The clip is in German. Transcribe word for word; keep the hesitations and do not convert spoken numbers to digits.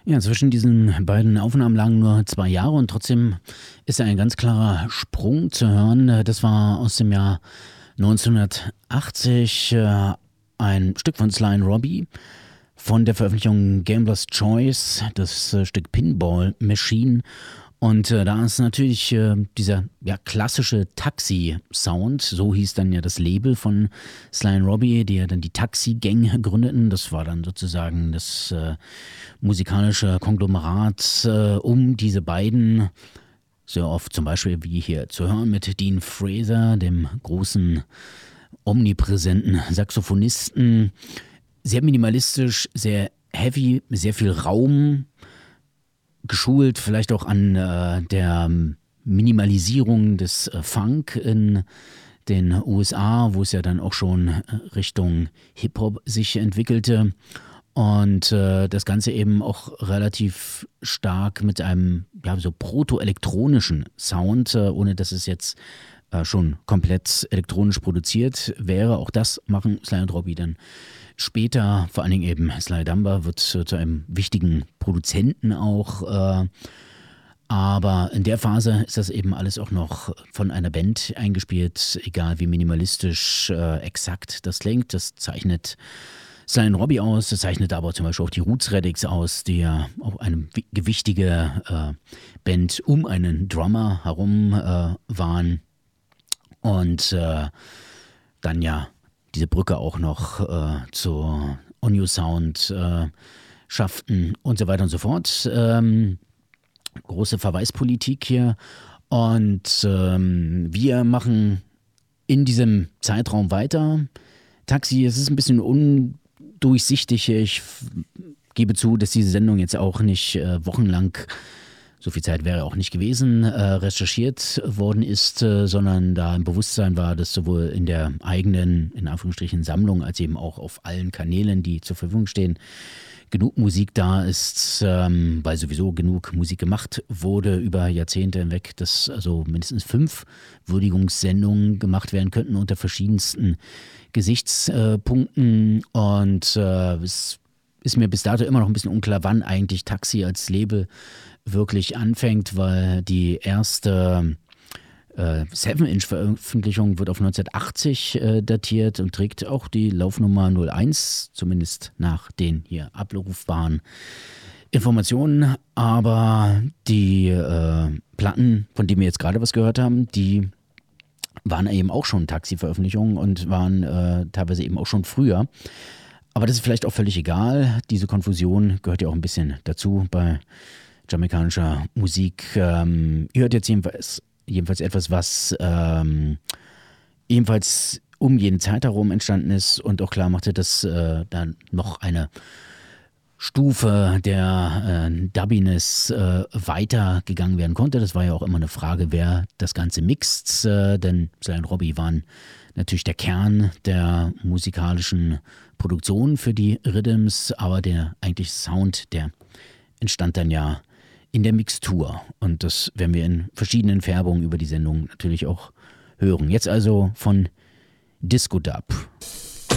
Ja, zwischen diesen beiden Aufnahmen lagen nur zwei Jahre und trotzdem ist ein ganz klarer Sprung zu hören. Das war aus dem Jahr neunzehnhundertachtzig, äh, ein Stück von Sly and Robbie von der Veröffentlichung Gambler's Choice, das äh, Stück Pinball Machine. Und äh, da ist natürlich äh, dieser ja, klassische Taxi-Sound, so hieß dann ja das Label von Sly and Robbie, die ja dann die Taxi-Gang gründeten. Das war dann sozusagen das äh, musikalische Konglomerat äh, um diese beiden, sehr oft zum Beispiel wie hier zu hören mit Dean Fraser, dem großen, omnipräsenten Saxophonisten. Sehr minimalistisch, sehr heavy, sehr viel Raum, geschult vielleicht auch an äh, der Minimalisierung des äh, Funk in den U S A, wo es ja dann auch schon äh, Richtung Hip-Hop sich entwickelte. Und äh, das Ganze eben auch relativ stark mit einem ja, so proto-elektronischen Sound, äh, ohne dass es jetzt äh, schon komplett elektronisch produziert wäre. Auch das machen Sly und Robbie dann später, vor allen Dingen eben Sly Dunbar wird zu einem wichtigen Produzenten auch. Äh, aber in der Phase ist das eben alles auch noch von einer Band eingespielt, egal wie minimalistisch äh, exakt das klingt. Das zeichnet Sly und Robbie aus, das zeichnet aber zum Beispiel auch die Roots Radics aus, die ja auch eine gewichtige äh, Band um einen Drummer herum äh, waren. Und äh, dann ja diese Brücke auch noch äh, zu On You Sound äh, schafften und so weiter und so fort. Ähm, große Verweispolitik hier. Und ähm, wir machen in diesem Zeitraum weiter. Taxi, es ist ein bisschen undurchsichtig. Ich f- gebe zu, dass diese Sendung jetzt auch nicht äh, wochenlang, so viel Zeit wäre auch nicht gewesen, äh, recherchiert worden ist, äh, sondern da im Bewusstsein war, dass sowohl in der eigenen, in Anführungsstrichen, Sammlung, als eben auch auf allen Kanälen, die zur Verfügung stehen, genug Musik da ist, ähm, weil sowieso genug Musik gemacht wurde über Jahrzehnte hinweg, dass also mindestens fünf Würdigungssendungen gemacht werden könnten unter verschiedensten Gesichtspunkten. Und äh, es ist mir bis dato immer noch ein bisschen unklar, wann eigentlich Taxi als Label wirklich anfängt, weil die erste äh, Seven-Inch-Veröffentlichung wird auf neunzehnhundertachtzig äh, datiert und trägt auch die Laufnummer null eins, zumindest nach den hier abrufbaren Informationen. Aber die äh, Platten, von denen wir jetzt gerade was gehört haben, die waren eben auch schon Taxi-Veröffentlichungen und waren äh, teilweise eben auch schon früher. Aber das ist vielleicht auch völlig egal. Diese Konfusion gehört ja auch ein bisschen dazu bei jamaikanischer Musik. Ähm, ihr hört jetzt jedenfalls, jedenfalls etwas, was ähm, ebenfalls um jeden Zeit herum entstanden ist und auch klar machte, dass äh, da noch eine Stufe der äh, Dubbiness äh, weitergegangen werden konnte. Das war ja auch immer eine Frage, wer das Ganze mixt, äh, denn Sly und Robbie waren natürlich der Kern der musikalischen Produktion für die Rhythms, aber der eigentliche Sound, der entstand dann ja in der Mixtur. Und das werden wir in verschiedenen Färbungen über die Sendung natürlich auch hören. Jetzt also von Disco Dub.